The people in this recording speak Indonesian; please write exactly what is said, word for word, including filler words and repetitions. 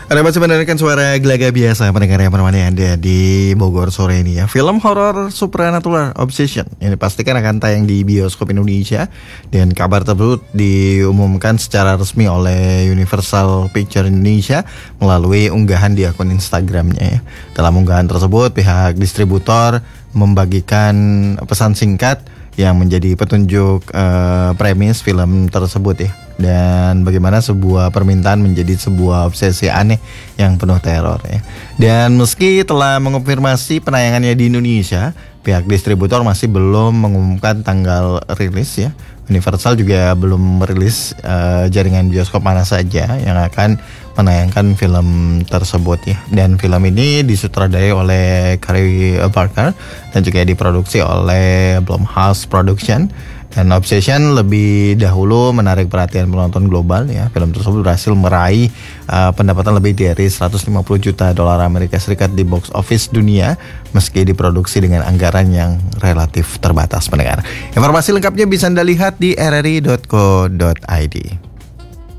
Anda masih mendengarkan suara gelaga biasa pendengar yang menemani Anda di Bogor sore ini ya. Film horor Supernatural Obsession ini pastikan akan tayang di bioskop Indonesia, dan kabar tersebut diumumkan secara resmi oleh Universal Pictures Indonesia melalui unggahan di akun Instagramnya ya. Dalam unggahan tersebut, pihak distributor membagikan pesan singkat yang menjadi petunjuk uh, premis film tersebut ya, dan bagaimana sebuah permintaan menjadi sebuah obsesi aneh yang penuh teror ya. Dan meski telah mengonfirmasi penayangannya di Indonesia, pihak distributor masih belum mengumumkan tanggal rilis ya. Universal juga belum merilis uh, jaringan bioskop mana saja yang akan menayangkan film tersebut ya. Dan film ini disutradarai oleh Carey Parker dan juga diproduksi oleh Blumhouse Production. Dan Obsession lebih dahulu menarik perhatian penonton global ya. Film tersebut berhasil meraih uh, pendapatan lebih dari seratus lima puluh juta dolar Amerika Serikat di box office dunia, meski diproduksi dengan anggaran yang relatif terbatas pendengar. Informasi lengkapnya bisa Anda lihat di r r i dot co dot i d.